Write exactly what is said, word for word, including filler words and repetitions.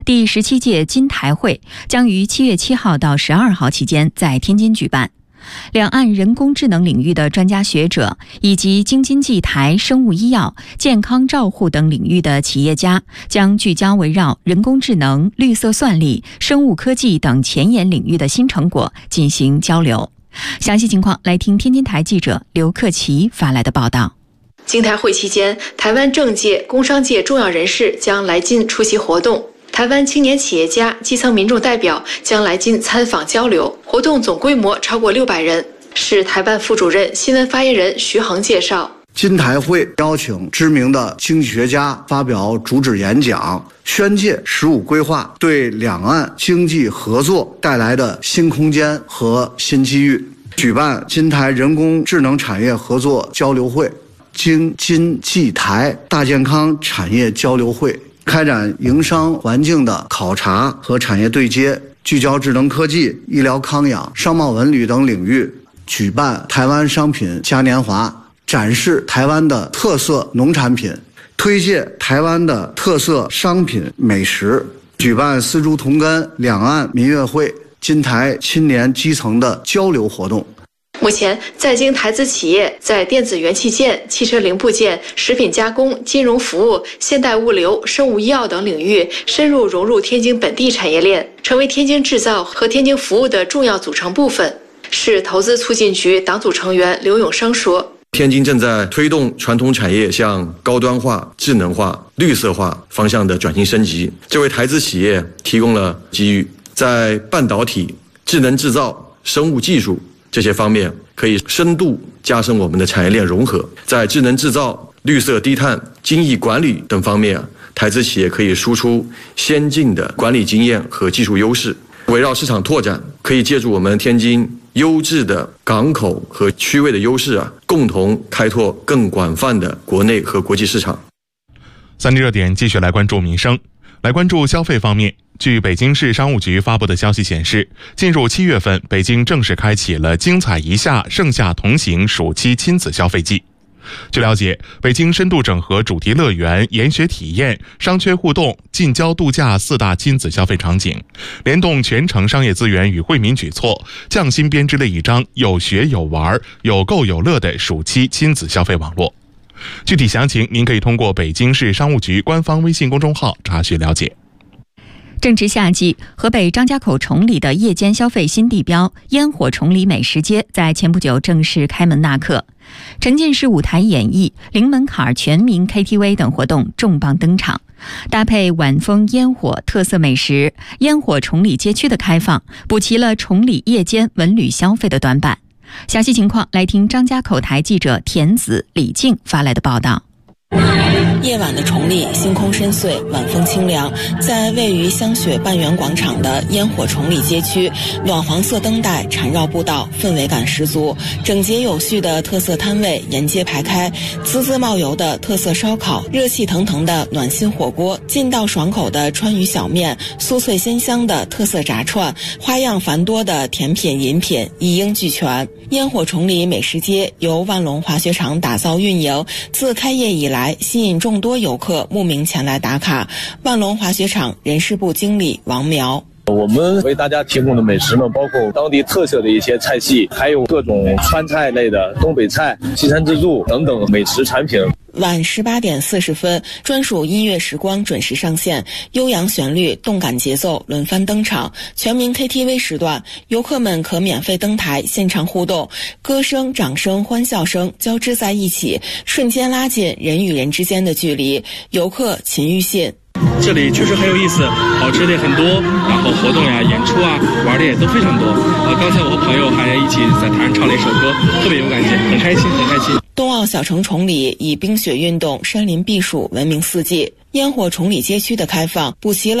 第十七届金台会将于七月七号到十二号期间在天津举办。两岸人工智能领域的专家学者以及京津冀台生物医药、健康照护等领域的企业家将聚焦围绕人工智能、绿色算力、生物科技等前沿领域的新成果进行交流。详细情况来听天津台记者刘克奇发来的报道。 金台会期间，台湾政界、工商界重要人士将来津出席活动。台湾青年企业家、基层民众代表将来津参访交流，活动总规模超过六百人。是台办副主任、新闻发言人徐恒介绍， 金台会邀请知名的经济学家发表主旨演讲，宣介“十五”规划对两岸经济合作带来的新空间和新机遇，举办金台人工智能产业合作交流会、京津冀台大健康产业交流会，开展营商环境的考察和产业对接，聚焦智能科技、医疗康养、商贸文旅等领域，举办台湾商品嘉年华，展示台湾的特色农产品，推介台湾的特色商品美食，举办丝竹同根两岸民乐会、金台青年基层的交流活动。 目前，在京台资企业在电子元器件、汽车零部件、食品加工、金融服务、现代物流、生物医药等领域深入融入天津本地产业链，成为天津制造和天津服务的重要组成部分。市投资促进局党组成员刘永生说， 天津正在推动传统产业向高端化、智能化、绿色化方向的转型升级，这为台资企业提供了机遇，在半导体、智能制造、生物技术这些方面可以深度加深我们的产业链融合，在智能制造、绿色低碳、精益管理等方面，台资企业可以输出先进的管理经验和技术优势。围绕市场拓展，可以借助我们天津优质的港口和区位的优势啊，共同开拓更广泛的国内和国际市场。 三 D 热点继续来关注民生，来关注消费方面。据北京市商务局发布的消息显示，进入七月份，北京正式开启了精彩一夏、盛夏同行暑期亲子消费季。据了解，北京深度整合主题乐园、研学体验、商圈互动、近郊度假四大亲子消费场景，联动全城商业资源与惠民举措，匠心编织了一张有学有玩、有购有乐的暑期亲子消费网络。具体详情您可以通过北京市商务局官方微信公众号查询了解。 正值夏季，河北张家口崇礼的夜间消费新地标烟火崇礼美食街在前不久正式开门纳客，沉浸式舞台演绎、零门槛全民 K T V 等活动重磅登场，搭配晚风烟火特色美食，烟火崇礼街区的开放补齐了崇礼夜间文旅消费的短板。详细情况来听张家口台记者田子、李静发来的报道。 夜晚的崇礼，星空深邃，晚风清凉。在位于香雪半圆广场的烟火崇礼街区，暖黄色灯带缠绕步道，氛围感十足。整洁有序的特色摊位沿街排开，滋滋冒油的特色烧烤，热气腾腾的暖心火锅，劲道爽口的川渝小面，酥脆鲜香的特色炸串，花样繁多的甜品饮品一应俱全。烟火崇礼美食街由万隆滑雪场打造运营，自开业以来吸引众多游客慕名前来打卡。万隆滑雪场人事部经理王苗， 我们为大家提供的美食呢，包括当地特色的一些菜系，还有各种川菜类的东北菜、西餐自助等等美食产品。 晚十八点四十分，专属音乐时光准时上线，悠扬旋律、动感节奏轮番登场。全民 K T V 时段，游客们可免费登台现场互动，歌声、掌声、欢笑声交织在一起，瞬间拉近人与人之间的距离。游客秦玉信。 这里确实很有意思，好吃的也很多，然后活动呀、演出啊、玩的也都非常多。呃，刚才我和朋友还一起在台上唱了一首歌，特别有感觉，很开心，很开心。 冬奥小城崇礼以冰雪运动、山林避暑闻名四季，烟火崇礼街区的开放补齐了